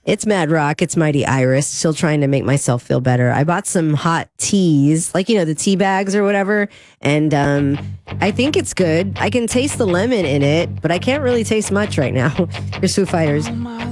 It's Mad Rock. It's Mighty Iris. Still trying to make myself feel better. I bought some hot teas, like, the tea bags or whatever. And I think it's good. I can taste the lemon in it, but I can't really taste much right now. Here's Foo Fighters. Oh my